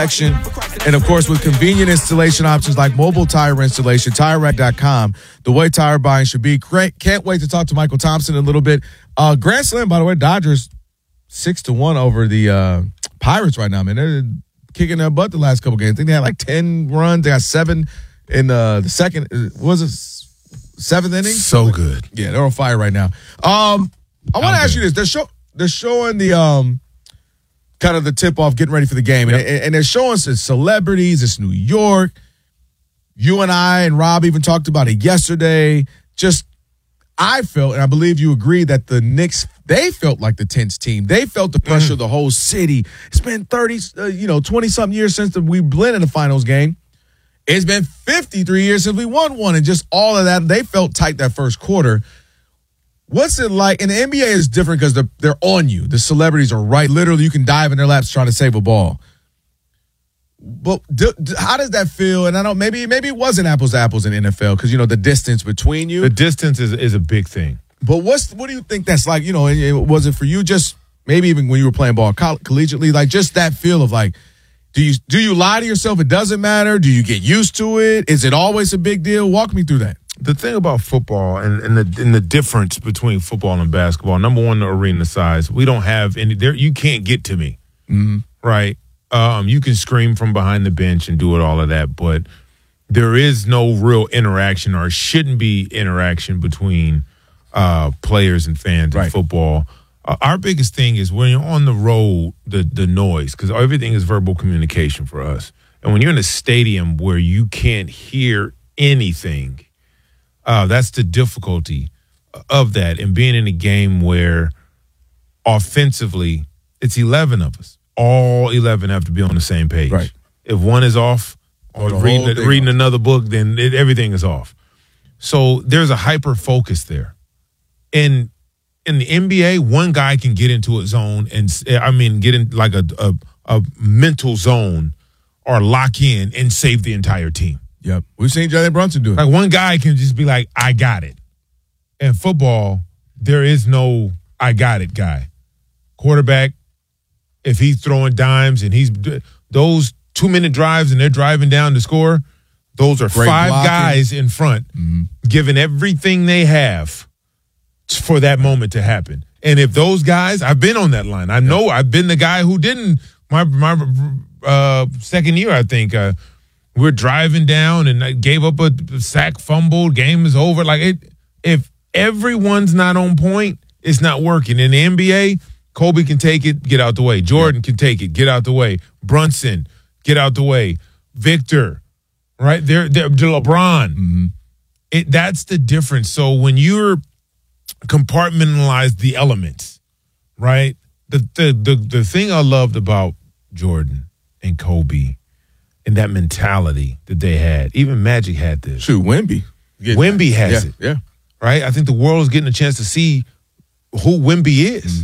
action. And, of course, with convenient installation options like mobile tire installation, TireRack.com, the way tire buying should be. Great. Can't wait to talk to Michael Thompson in a little bit. Grand Slam, by the way, Dodgers 6-1 over the Pirates right now, man. They're kicking their butt the last couple games. I think they had like 10 runs. They got 7 in the second. Was it 7th inning? So good. Yeah, they're on fire right now. I want to ask you this. They're showing the kind of the tip-off, getting ready for the game. Yep. And they're showing some celebrities. It's New York. You and I and Rob even talked about it yesterday. I felt, and I believe you agree, that the Knicks, they felt like the tense team. They felt the pressure of the whole city. It's been 20-something years since we bled in the finals game. It's been 53 years since we won one, and just all of that. They felt tight that first quarter. What's it like? And the NBA is different because they're on you. The celebrities are right. Literally, you can dive in their laps trying to save a ball. But how does that feel? And I don't. Maybe it wasn't apples to apples in NFL because the distance between you. The distance is a big thing. But what do you think that's like? Was it for you? Just maybe even when you were playing ball collegiately, like just that feel of like, do you lie to yourself? It doesn't matter. Do you get used to it? Is it always a big deal? Walk me through that. The thing about football and the difference between football and basketball, number one, the arena size. We don't have any there. You can't get to me, right? You can scream from behind the bench and do all of that, but there is no real interaction, or shouldn't be interaction between players and fans in football. Our biggest thing is when you're on the road, the noise, because everything is verbal communication for us. And when you're in a stadium where you can't hear anything, that's the difficulty of that. And being in a game where offensively it's 11 of us. All 11 have to be on the same page. Right. If one is off or reading another book, then everything is off. So there's a hyper focus there. And in the NBA, one guy can get into a zone get in like a mental zone or lock in and save the entire team. Yep. We've seen Jalen Brunson do it. Like one guy can just be like, I got it. In football, there is no I got it guy. Quarterback, if he's throwing dimes and those 2-minute drives and they're driving down to score, those are great 5 blocking guys in front giving everything they have for that moment to happen. And if those guys, I've been on that line. I know I've been the guy who didn't, my second year, I think, we're driving down and I gave up a sack, fumble, game is over. If everyone's not on point, it's not working. In the NBA, Kobe can take it, get out the way. Jordan can take it, get out the way. Brunson, get out the way. Victor, right? They're LeBron. That's the difference. So when you're compartmentalize the elements, right? The thing I loved about Jordan and Kobe and that mentality that they had, even Magic had this. Shoot, Wemby. Wemby has it. Yeah. Right? I think the world is getting a chance to see who Wemby is.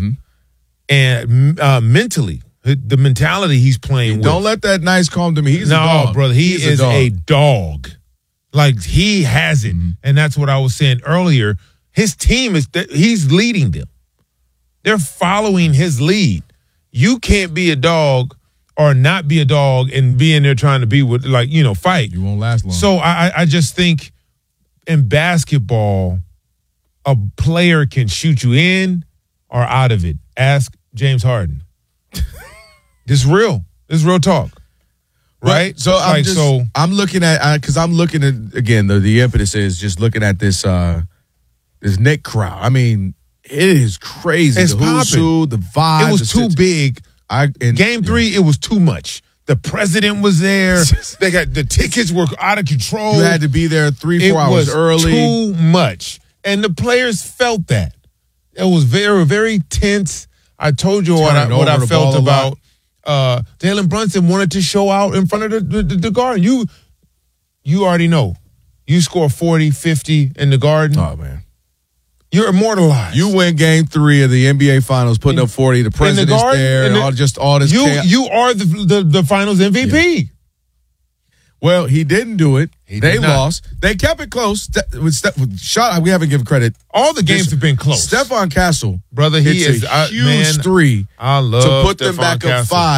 And mentally, the mentality he's playing with. Don't let that nice calm to me. He's a dog. No, brother, he is a dog. Like, he has it. And that's what I was saying earlier. His team he's leading them. They're following his lead. You can't be a dog or not be a dog and be in there trying to be with, fight. You won't last long. So I just think in basketball, a player can shoot you in or out of it. Ask James Harden. This is real. This is real talk. Right? So I'm looking at, because I'm looking at, again, the impetus is just looking at this Knick crowd. I mean, it is crazy. It's the who's who, the vibe. It was too big. Game 3, it was too much. The president was there. They got the tickets were out of control. You had to be there 3-4 hours early. Too much. And the players felt that. It was very, very tense. I told you what I felt about Jalen Brunson wanted to show out in front of the Garden. You already know. You score 40, 50 in the Garden. Oh, man. You're immortalized. You win Game 3 of the NBA Finals, putting up 40. The president's there, and all this chaos. You are the Finals MVP. Yeah. Well, he didn't do it. They lost. They kept it close. We haven't given credit. All the games have been close. Stephon Castle, brother, he is a huge three I love to put them back up 5.